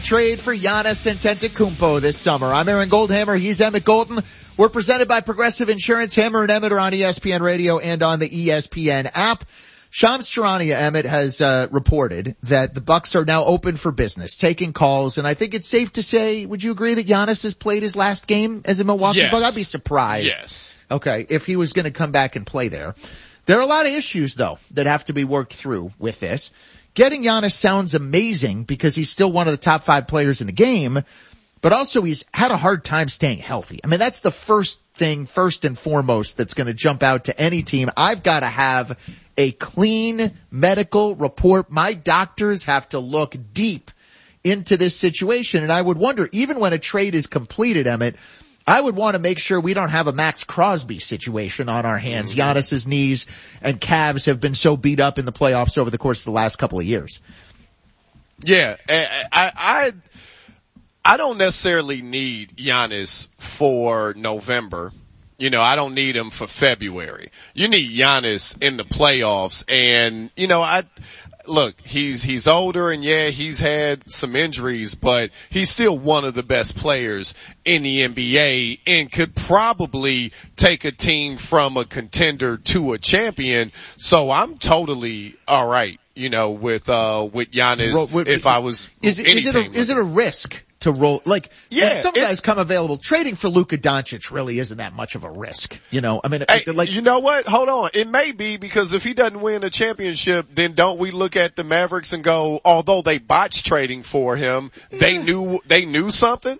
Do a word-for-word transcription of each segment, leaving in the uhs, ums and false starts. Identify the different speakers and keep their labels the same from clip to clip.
Speaker 1: Trade for Giannis Antetokounmpo this summer. I'm Aaron Goldhammer. He's Emmett Golden. We're presented by Progressive Insurance. Hammer and Emmett are on E S P N Radio and on the E S P N app. Shams Charania, Emmett, has uh, reported that the Bucks are now open for business, taking calls, and I think it's safe to say, would you agree that Giannis has played his last game as a Milwaukee
Speaker 2: yes.
Speaker 1: Buck? I'd be surprised.
Speaker 2: Yes.
Speaker 1: Okay, if he was going to come back and play there. There are a lot of issues, though, that have to be worked through with this. Getting Giannis sounds amazing because he's still one of the top five players in the game, but also he's had a hard time staying healthy. I mean, that's the first thing, first and foremost, that's going to jump out to any team. I've got to have a clean medical report. My doctors have to look deep into this situation, and I would wonder, even when a trade is completed, Emmett, I would want to make sure we don't have a Max Crosby situation on our hands. Mm-hmm. Giannis's knees and calves have been so beat up in the playoffs over the course of the last couple of years.
Speaker 2: Yeah, I, I, I don't necessarily need Giannis for November. You know, I don't need him for February. You need Giannis in the playoffs, and you know, I. Look, he's, he's older and yeah, he's had some injuries, but he's still one of the best players in the N B A and could probably take a team from a contender to a champion. So I'm totally alright, you know, with, uh, with Giannis Ro- with, if I was
Speaker 1: is,
Speaker 2: any
Speaker 1: is it a,
Speaker 2: team.
Speaker 1: Is it a risk to roll? Like,
Speaker 2: yeah,
Speaker 1: some
Speaker 2: it,
Speaker 1: guys come available. Trading for Luka Doncic really isn't that much of a risk, you know? I mean,
Speaker 2: hey,
Speaker 1: like,
Speaker 2: you know what? Hold on. It may be because if he doesn't win a championship, then don't we look at the Mavericks and go, although they botched trading for him, yeah. they knew, they knew something?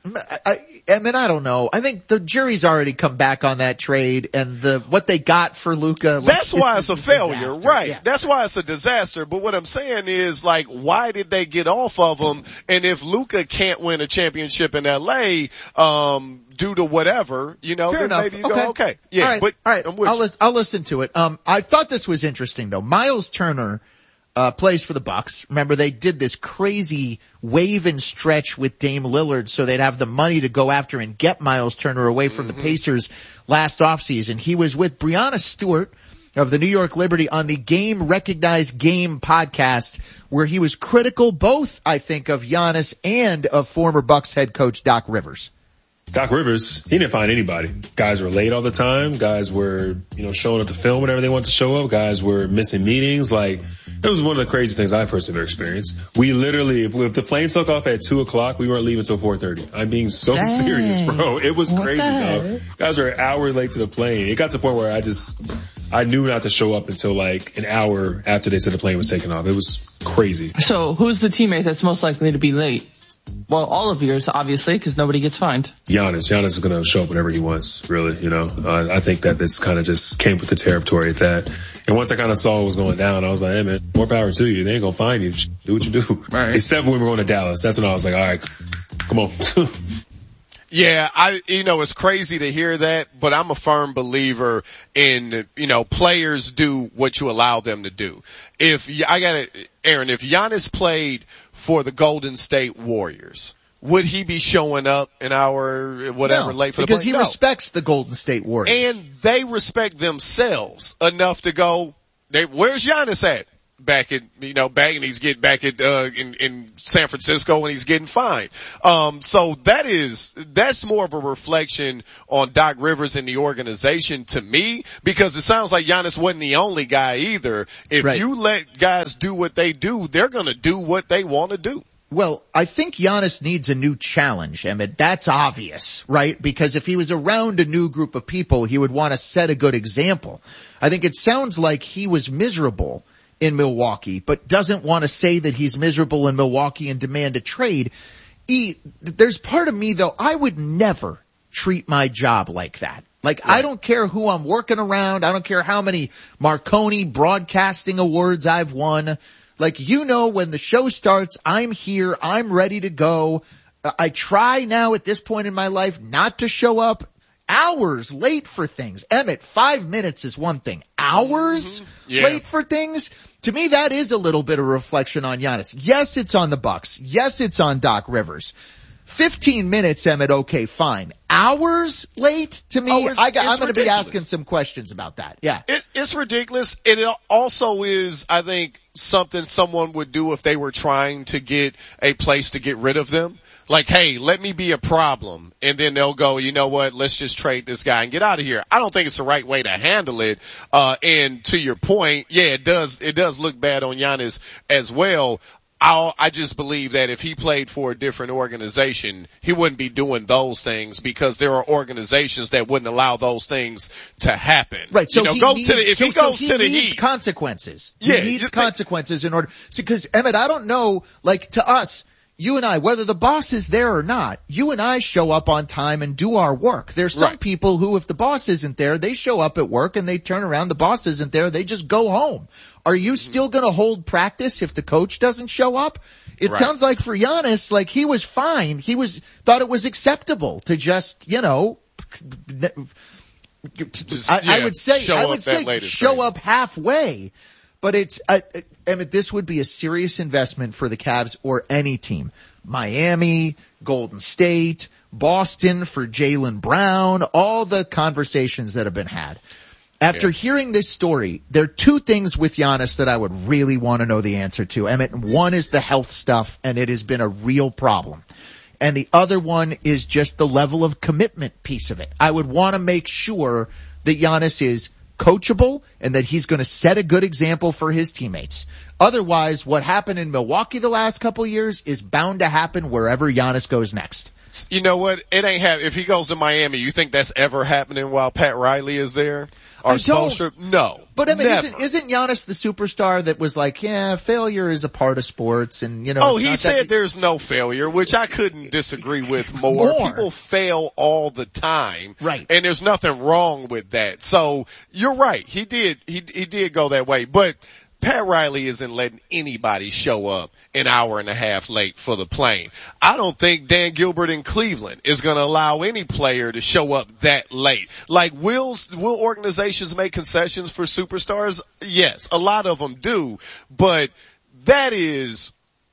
Speaker 1: I, I mean, I don't know. I think the jury's already come back on that trade, and the what they got for Luka. Like,
Speaker 2: That's why it's,
Speaker 1: it's
Speaker 2: a failure,
Speaker 1: disaster.
Speaker 2: right?
Speaker 1: Yeah.
Speaker 2: That's why it's a disaster. But what I'm saying is, like, why did they get off of him? And if Luka can't win a championship in L A, um, due to whatever, you know,
Speaker 1: Fair
Speaker 2: then
Speaker 1: enough.
Speaker 2: maybe you
Speaker 1: okay.
Speaker 2: go, okay, yeah.
Speaker 1: All right.
Speaker 2: But
Speaker 1: all right,
Speaker 2: I'm with
Speaker 1: I'll,
Speaker 2: you.
Speaker 1: listen, I'll listen to it. Um, I thought this was interesting though. Miles Turner. Uh, plays for the Bucks. Remember, they did this crazy wave and stretch with Dame Lillard so they'd have the money to go after and get Miles Turner away from mm-hmm. the Pacers last offseason. He was with Breanna Stewart of the New York Liberty on the Game Recognized Game podcast, where he was critical both, I think, of Giannis and of former Bucks head coach Doc Rivers.
Speaker 3: Doc Rivers, he didn't find anybody. Guys were late all the time. Guys were, you know, showing up to film whenever they wanted to show up. Guys were missing meetings. Like, it was one of the craziest things I've personally ever experienced. We literally, if, if the plane took off at two o'clock, we weren't leaving until four thirty. I'm being so Dang. serious, bro. It was what crazy, dog. Guys were hours late to the plane. It got to the point where I just, I knew not to show up until like an hour after they said the plane was taking off. It was crazy.
Speaker 4: So who's the teammate that's most likely to be late? Well, all of yours, obviously, because nobody gets fined.
Speaker 3: Giannis. Giannis is going to show up whenever he wants, really, you know. Uh, I think that this kind of just came with the territory at that. And once I kind of saw what was going down, I was like, hey, man, more power to you. They ain't going to find you. Just do what you do. Right. Except when we were going to Dallas. That's when I was like, all right, come on.
Speaker 2: Yeah, I, you know, it's crazy to hear that, but I'm a firm believer in, you know, players do what you allow them to do. If, I gotta, Aaron, if Giannis played for the Golden State Warriors, would he be showing up an hour, whatever,
Speaker 1: no,
Speaker 2: late for the
Speaker 1: because
Speaker 2: play?
Speaker 1: he
Speaker 2: No.
Speaker 1: respects the Golden State Warriors.
Speaker 2: And they respect themselves enough to go, they, where's Giannis at? Back in, you know, back and he's getting back at, uh, in, in San Francisco and he's getting fined. Um, so that is, that's more of a reflection on Doc Rivers and the organization to me, because it sounds like Giannis wasn't the only guy either. If right. you let guys do what they do, they're gonna do what they want to do.
Speaker 1: Well, I think Giannis needs a new challenge, Emmett. That's obvious, right? Because if he was around a new group of people, he would want to set a good example. I think it sounds like he was miserable in Milwaukee, but doesn't want to say that he's miserable in Milwaukee and demand a trade. E, there's part of me though, I would never treat my job like that. Like, yeah. I don't care who I'm working around. I don't care how many Marconi broadcasting awards I've won. Like, you know, when the show starts, I'm here. I'm ready to go. I try now at this point in my life not to show up hours late for things. Emmett, five minutes is one thing. Hours
Speaker 2: mm-hmm. yeah.
Speaker 1: late for things? To me, that is a little bit of reflection on Giannis. Yes, it's on the Bucks. Yes, it's on Doc Rivers. Fifteen minutes, Emmett, okay, fine. Hours late? To me,
Speaker 2: oh,
Speaker 1: I got, I'm going to be asking some questions about that. Yeah.
Speaker 2: It, it's ridiculous. It also is, I think, something someone would do if they were trying to get a place to get rid of them? Like, hey, let me be a problem. And then they'll go, you know what, let's just trade this guy and get out of here. I don't think it's the right way to handle it. Uh, and to your point, yeah, it does, it does look bad on Giannis as well. I'll, I just believe that if he played for a different organization, he wouldn't be doing those things because there are organizations that wouldn't allow those things to happen.
Speaker 1: Right. So
Speaker 2: you know,
Speaker 1: he
Speaker 2: go
Speaker 1: needs,
Speaker 2: to the, if
Speaker 1: so,
Speaker 2: he goes
Speaker 1: so he
Speaker 2: to the
Speaker 1: needs
Speaker 2: Heat,
Speaker 1: consequences.
Speaker 2: Yeah,
Speaker 1: he needs consequences think, in order. Because Emmett, I don't know, like to us, you and I, whether the boss is there or not, you and I show up on time and do our work. There's some
Speaker 2: right.
Speaker 1: people who, if the boss isn't there, they show up at work and they turn around, the boss isn't there, they just go home. Are you mm-hmm. still going to hold practice if the coach doesn't show up? It right. sounds like for Giannis, like he was fine. He was, thought it was acceptable to just, you know,
Speaker 2: just,
Speaker 1: I,
Speaker 2: yeah,
Speaker 1: I would say,
Speaker 2: show
Speaker 1: I would
Speaker 2: up
Speaker 1: say show up halfway. But it's, uh, Emmett, this would be a serious investment for the Cavs or any team. Miami, Golden State, Boston for Jaylen Brown, all the conversations that have been had. After yeah. hearing this story, there are two things with Giannis that I would really want to know the answer to, Emmett. One is the health stuff, and it has been a real problem. And the other one is just the level of commitment piece of it. I would want to make sure that Giannis is coachable and that he's going to set a good example for his teammates. Otherwise, what happened in Milwaukee the last couple of years is bound to happen wherever Giannis goes next.
Speaker 2: You know what? It ain't happen. If he goes to Miami, you think that's ever happening while Pat Riley is there? Or Spoelstra? No.
Speaker 1: But I mean,
Speaker 2: never.
Speaker 1: isn't, isn't Giannis the superstar that was like, yeah, failure is a part of sports and, you know.
Speaker 2: Oh, he said that... there's no failure, which I couldn't disagree with more. more. People fail all the time.
Speaker 1: Right.
Speaker 2: And there's nothing wrong with that. So you're right. He did, he, he did go that way. But Pat Riley isn't letting anybody show up an hour and a half late for the plane. I don't think Dan Gilbert in Cleveland is going to allow any player to show up that late. Like, will, will organizations make concessions for superstars? Yes, a lot of them do, but that is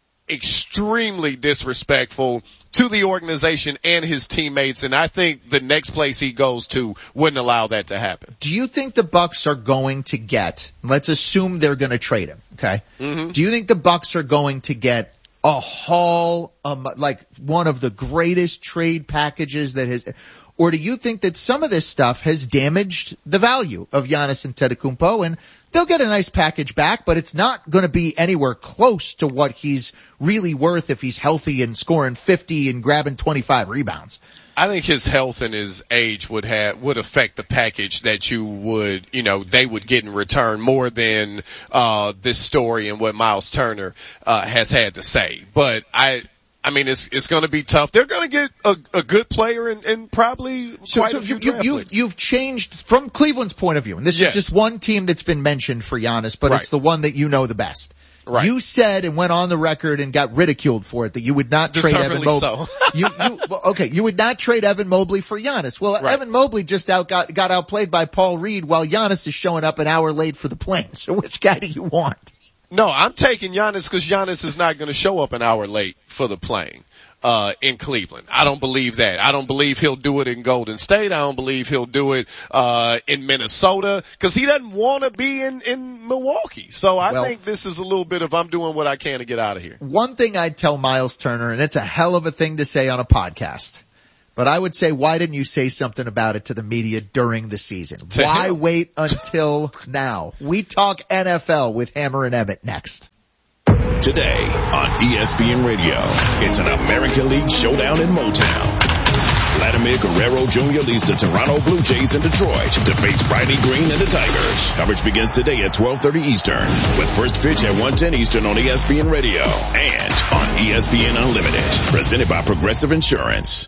Speaker 2: extremely disrespectful to the organization and his teammates, and I think the next place he goes to wouldn't allow that to happen.
Speaker 1: Do you think the Bucks are going to get, let's assume they're going to trade him, okay?
Speaker 2: Mm-hmm.
Speaker 1: Do you think the Bucks are going to get a haul, um, like one of the greatest trade packages that has, or do you think that some of this stuff has damaged the value of Giannis Antetokounmpo and they'll get a nice package back, but it's not going to be anywhere close to what he's really worth if he's healthy and scoring fifty and grabbing twenty-five rebounds?
Speaker 2: I think his health and his age would have, would affect the package that you would, you know, they would get in return more than, uh, this story and what Miles Turner, uh, has had to say. But I, I mean, it's, it's going to be tough. They're going to get a, a good player and, and probably
Speaker 1: so,
Speaker 2: quite
Speaker 1: so
Speaker 2: a few
Speaker 1: you,
Speaker 2: draft
Speaker 1: you've,
Speaker 2: picks.
Speaker 1: you've changed from Cleveland's point of view, and this
Speaker 2: yes.
Speaker 1: is just one team that's been mentioned for Giannis, but
Speaker 2: right.
Speaker 1: it's the one that you know the best.
Speaker 2: Right.
Speaker 1: You said and went on the record and got ridiculed for it that you would not trade Evan Mobley.
Speaker 2: So.
Speaker 1: you, you, well, okay, you would not trade Evan Mobley for Giannis. Well,
Speaker 2: right.
Speaker 1: Evan Mobley just out got, got outplayed by Paul Reed while Giannis is showing up an hour late for the plane. So which guy do you want?
Speaker 2: No, I'm taking Giannis because Giannis is not going to show up an hour late for the plane. Uh, in Cleveland. I don't believe that. I don't believe he'll do it in Golden State. I don't believe he'll do it, uh, in Minnesota because he doesn't want to be in, in Milwaukee. So I
Speaker 1: well,
Speaker 2: think this is a little bit of I'm doing what I can to get out of here.
Speaker 1: One thing I'd tell Miles Turner, and it's a hell of a thing to say on a podcast, but I would say, why didn't you say something about it to the media during the season?
Speaker 2: To
Speaker 1: why
Speaker 2: him.
Speaker 1: wait until now? We talk N F L with Hammer and Emmett next.
Speaker 5: Today on E S P N Radio, it's an American League showdown in Motown. Vladimir Guerrero Junior leads the Toronto Blue Jays in Detroit to face Riley Green and the Tigers. Coverage begins today at twelve thirty Eastern with first pitch at one ten Eastern on E S P N Radio and on E S P N Unlimited. Presented by Progressive Insurance.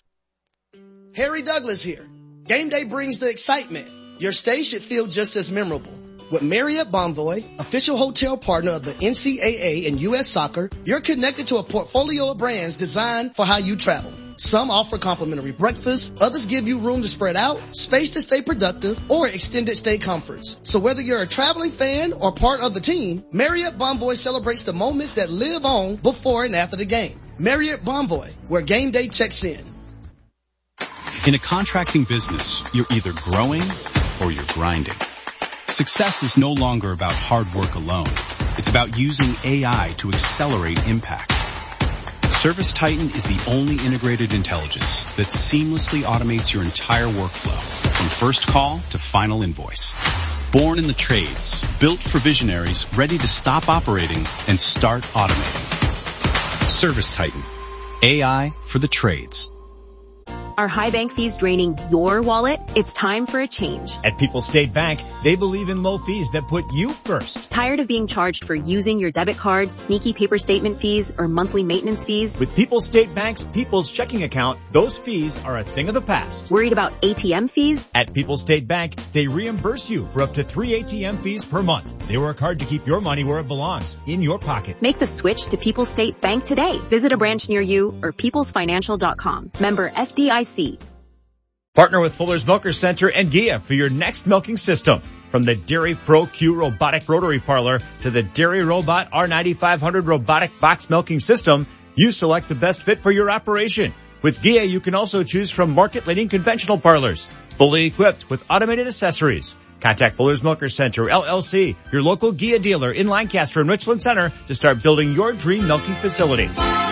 Speaker 6: Harry Douglas here. Game day brings the excitement. Your stay should feel just as memorable. With Marriott Bonvoy, official hotel partner of the N C double A and U S Soccer, you're connected to a portfolio of brands designed for how you travel. Some offer complimentary breakfast, others give you room to spread out, space to stay productive, or extended stay comforts. So whether you're a traveling fan or part of the team, Marriott Bonvoy celebrates the moments that live on before and after the game. Marriott Bonvoy, where game day checks in.
Speaker 7: In a contracting business, you're either growing or you're grinding. Success is no longer about hard work alone. It's about using A I to accelerate impact. ServiceTitan is the only integrated intelligence that seamlessly automates your entire workflow, from first call to final invoice. Born in the trades, built for visionaries ready to stop operating and start automating. ServiceTitan, A I for the trades.
Speaker 8: Are high bank fees draining your wallet? It's time for a change.
Speaker 9: At People's State Bank, they believe in low fees that put you first.
Speaker 8: Tired of being charged for using your debit card, sneaky paper statement fees, or monthly maintenance fees?
Speaker 9: With People's State Bank's People's Checking Account, those fees are a thing of the past.
Speaker 8: Worried about A T M fees?
Speaker 9: At People's State Bank, they reimburse you for up to three A T M fees per month. They work hard to keep your money where it belongs, in your pocket.
Speaker 8: Make the switch to People's State Bank today. Visit a branch near you or peoples financial dot com. Member F D I C.
Speaker 9: Partner with Fuller's Milker Center and G I A for your next milking system. From the Dairy Pro Q robotic rotary parlor to the Dairy Robot R ninety-five hundred robotic box milking system, you select the best fit for your operation. With G I A, you can also choose from market-leading conventional parlors, fully equipped with automated accessories. Contact Fuller's Milker Center, L L C, your local G I A dealer in Lancaster and Richland Center to start building your dream milking facility.